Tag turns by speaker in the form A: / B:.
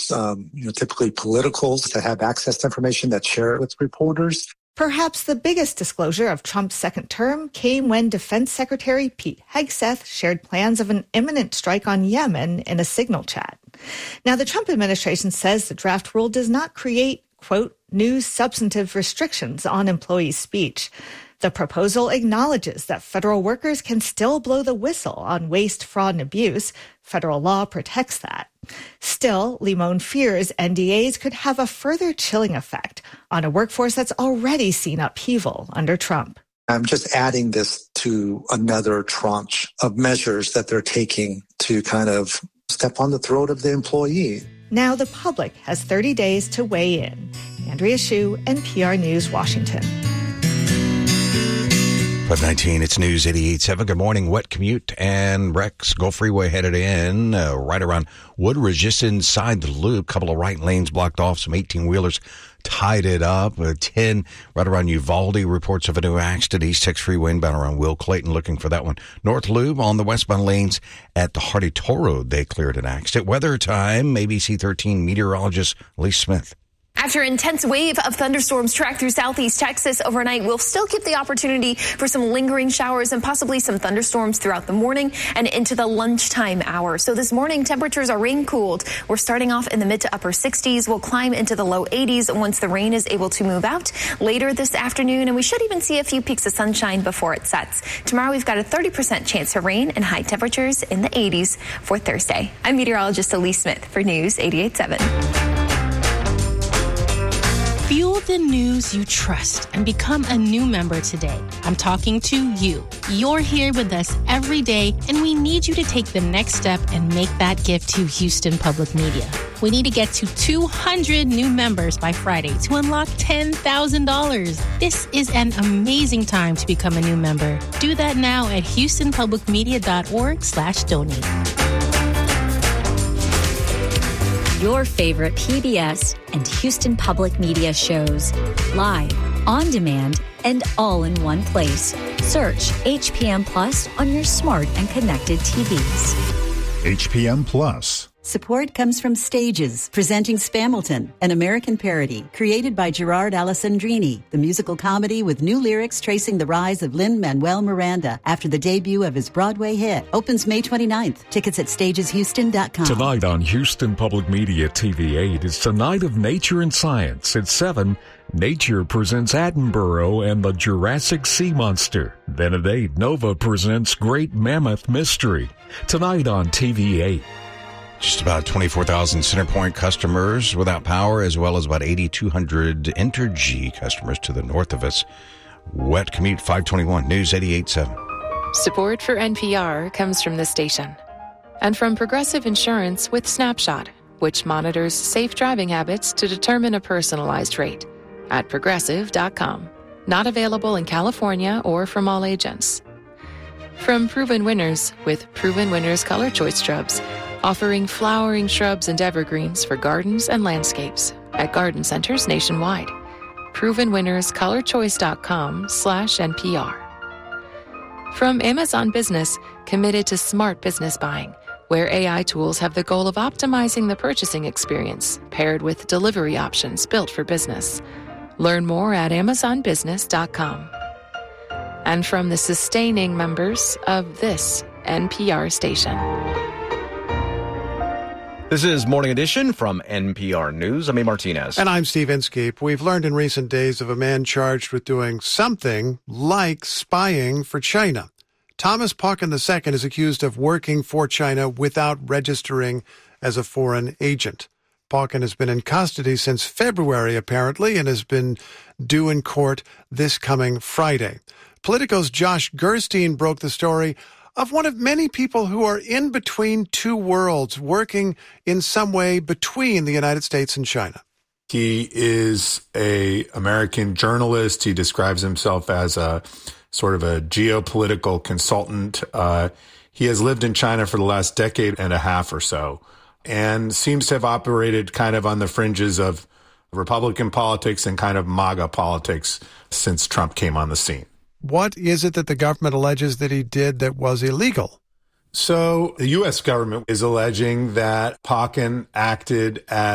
A: it's typically politicals that have access to information that share it with reporters.
B: Perhaps the biggest disclosure of Trump's second term came when Defense Secretary Pete Hegseth shared plans of an imminent strike on Yemen in a Signal chat. Now, the Trump administration says the draft rule does not create, quote, new substantive restrictions on employee speech. The proposal acknowledges that federal workers can still blow the whistle on waste, fraud, and abuse. Federal law protects that. Still, Limon fears NDAs could have a further chilling effect on a workforce that's already seen upheaval under Trump.
A: I'm just adding this to another tranche of measures that they're taking to kind of step on the throat of the employee.
B: Now the public has 30 days to weigh in. Andrea Hsu, NPR News, Washington.
C: 5:19, it's News 88.7. Good morning. Wet commute and wrecks. Gulf Freeway headed in right around Woodridge, just inside the loop. Couple of right lanes blocked off. Some 18-wheelers tied it up. 10 right around Uvalde. Reports of a new accident. East Texas Freeway inbound around Will Clayton. Looking for that one. North Loop on the westbound lanes at the Hardy Toll Road. They cleared an accident. Weather time. ABC 13 meteorologist Lee Smith.
D: After an intense wave of thunderstorms track through southeast Texas overnight, we'll still keep the opportunity for some lingering showers and possibly some thunderstorms throughout the morning and into the lunchtime hour. So this morning, temperatures are rain cooled. We're starting off in the mid to upper 60s. We'll climb into the low 80s once the rain is able to move out later this afternoon. And we should even see a few peaks of sunshine before it sets. Tomorrow, we've got a 30% chance for rain and high temperatures in the 80s for Thursday. I'm meteorologist Elise Smith for News 88.7.
E: Fuel the news you trust and become a new member today. I'm talking to you. You're here with us every day, and we need you to take the next step and make that gift to Houston Public Media. We need to get to 200 new members by Friday to unlock $10,000. This is an amazing time to become a new member. Do that now at houstonpublicmedia.org/donate.
F: Your favorite PBS and Houston Public Media shows, live, on demand, and all in one place. Search HPM Plus on your smart and connected TVs.
G: HPM Plus.
H: Support comes from Stages, presenting Spamilton, an American parody created by Gerard Alessandrini, the musical comedy with new lyrics tracing the rise of Lin-Manuel Miranda after the debut of his Broadway hit. Opens May 29th. Tickets at stageshouston.com.
G: Tonight on Houston Public Media TV 8, it's the Night of Nature and Science. At 7, Nature presents Attenborough and the Jurassic Sea Monster. Then at 8, Nova presents Great Mammoth Mystery. Tonight on TV 8.
C: Just about 24,000 CenterPoint customers without power, as well as about 8,200 Entergy customers to the north of us. Wet commute, 521, News 88.7.
I: Support for NPR comes from this station and from Progressive Insurance with Snapshot, which monitors safe driving habits to determine a personalized rate at Progressive.com. Not available in California or from all agents. From Proven Winners with Proven Winners Color Choice Shrubs, offering flowering shrubs and evergreens for gardens and landscapes at garden centers nationwide. ProvenWinnersColorChoice.com/NPR. From Amazon Business, committed to smart business buying, where AI tools have the goal of optimizing the purchasing experience, paired with delivery options built for business. Learn more at AmazonBusiness.com. And from the sustaining members of this NPR station.
J: This is Morning Edition from NPR News. I'm A. Martinez.
K: And I'm Steve Inskeep. We've learned in recent days of a man charged with doing something like spying for China. Thomas Pauken II is accused of working for China without registering as a foreign agent. Pauken has been in custody since February, apparently, and has been due in court this coming Friday. Politico's Josh Gerstein broke the story of one of many people who are in between two worlds, working in some way between the United States and China.
L: He is an American journalist. He describes himself as a sort of a geopolitical consultant. He has lived in China for the last decade and a half or so, and seems to have operated kind of on the fringes of Republican politics and kind of MAGA politics since Trump came on the scene.
K: What is it that the government alleges that he did that was illegal?
L: So the U.S. government is alleging that Pauken acted as